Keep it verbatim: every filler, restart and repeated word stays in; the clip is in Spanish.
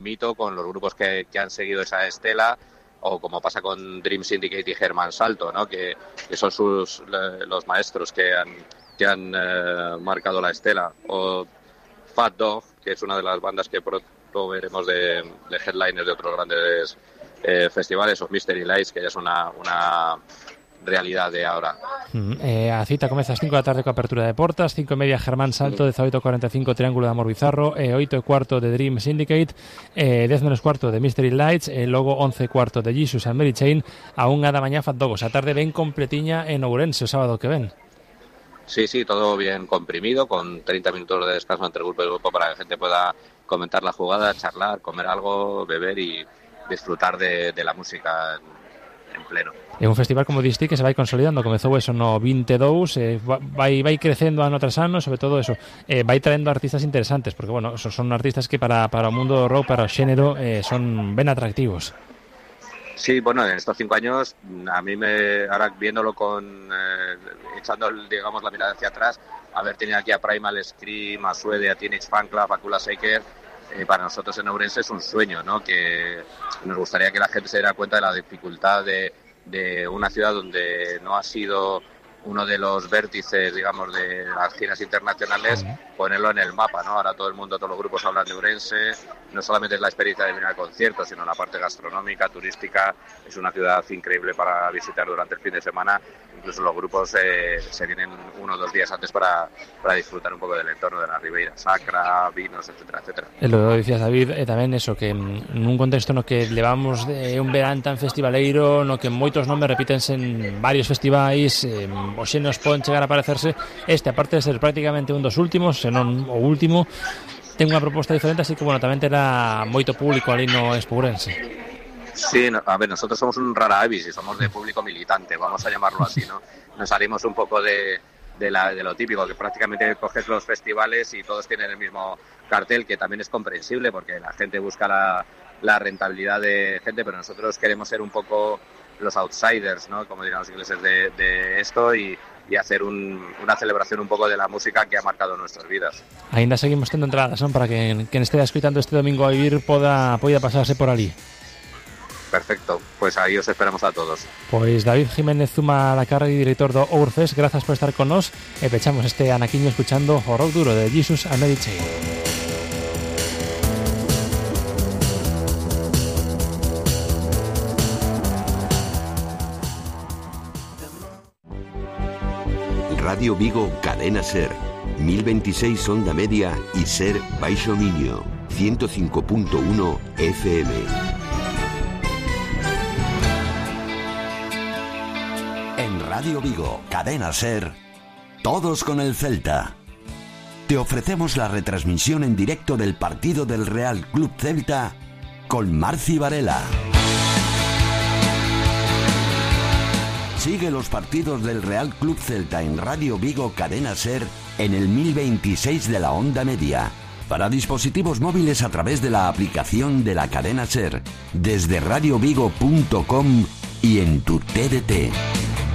mito con los grupos que, que han seguido esa estela, o como pasa con Dream Syndicate y Germán Salto, ¿no? que, que son sus los maestros que han, que han eh, marcado la estela, o Fat Dog, que es una de las bandas que pronto veremos de, de headliners de otros grandes eh, festivales, o Mystery Lights, que ya es una, una realidad de ahora. Mm, eh, a cita comeza ás cinco da tarde coa apertura de portas, cinco e media Germán Salto, dezaoito e cuarenta e cinco Triángulo de Amor Bizarro, eh, oito e cuarto de Dream Syndicate, eh, dez menos cuarto de Mystery Lights, e eh, logo once e cuarto de Jesus and Mary Chain, a unha da mañá Fat Dog. A tarde ben completiña en Ourense o sábado que ven. Sí, sí, todo bien comprimido, con treinta minutos de descanso entre grupo y grupo para que la gente pueda comentar la jugada, charlar, comer algo, beber y disfrutar de, de la música en, en pleno. É un festival, como diste, que se vai consolidando. Comezou eso no vinte e dous, eh, vai vai crecendo ano tras ano, sobre todo eso, eh, vai traendo artistas interesantes, porque, bueno, son, son artistas que para, para o mundo rock, para o xénero, eh, son ben atractivos. Sí, bueno, en estos cinco años, a mí me, ahora viéndolo con, eh, echando, digamos, la mirada hacia atrás, haber tenido aquí a Primal Scream, a Suede, a Teenage Fanclub, a Kula Shaker, eh, para nosotros en Ourense es un sueño, ¿no? Que nos gustaría que la gente se diera cuenta de la dificultad de de una ciudad donde no ha sido uno de los vértices, digamos, de las giras internacionales, ponerlo en el mapa, ¿no? Ahora todo el mundo, todos los grupos hablan de Ourense, no solamente es la experiencia de venir al concierto, sino la parte gastronómica, turística, es una ciudad increíble para visitar durante el fin de semana, incluso los grupos eh, se vienen uno o dos días antes para, para disfrutar un poco del entorno de la Ribeira Sacra, vinos, etcétera, etcétera. E lo dicías, David, e tamén eso, que nun contexto no que levamos de un verán tan festivaleiro, no que moitos nomes repítense en varios festivais, eh, os xenos poden chegar a parecerse, este, aparte de ser prácticamente un dos últimos, senón o último, ten unha proposta diferente, así que, bueno, tamén terá moito público ali no Expo Ourense. Sí, no, a ver, nosotros somos un rara avis y somos de público militante, vamos a llamarlo así, ¿no? Nos salimos un poco de, de, la, de lo típico, que prácticamente coges los festivales y todos tienen el mismo cartel, que también es comprensible porque la gente busca la, la rentabilidad de gente, pero nosotros queremos ser un poco los outsiders, ¿no? Como dirán los ingleses, de, de esto y, y hacer un, una celebración un poco de la música que ha marcado nuestras vidas. Ainda seguimos tendo entradas, non? Para que quen estea escoitando este domingo a vivir poda, poida pasarse por ali. Perfecto, pues ahí os esperamos a todos. Pois David Jiménez Zuma Lacarra, director do Ourfest, grazas por estar con nos e pechamos este anaquiño escuchando o rock duro de Jesus and Mary Chain. Radio Vigo, Cadena Ser, mil veintiséis onda media y Ser Baixo Miño, ciento cinco punto uno F M. En Radio Vigo, Cadena Ser, todos con el Celta. Te ofrecemos la retransmisión en directo del partido del Real Club Celta con Marci Varela. Sigue los partidos del Real Club Celta en Radio Vigo Cadena Ser en el mil veintiséis de la onda media. Para dispositivos móviles a través de la aplicación de la Cadena Ser, desde radiovigo punto com y en tu T D T.